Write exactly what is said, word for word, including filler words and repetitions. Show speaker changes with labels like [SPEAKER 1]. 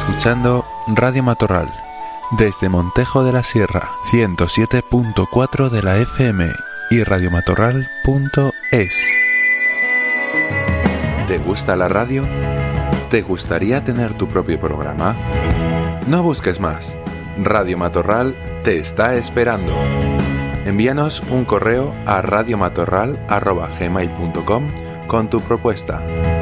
[SPEAKER 1] escuchando Radio Matorral, desde Montejo de la Sierra, ciento siete punto cuatro de la F M y radiomatorral punto es. ¿Te gusta la radio? ¿Te gustaría tener tu propio programa? No busques más. Radio Matorral te está esperando. Envíanos un correo a radiomatorral arroba gmail punto com con tu propuesta.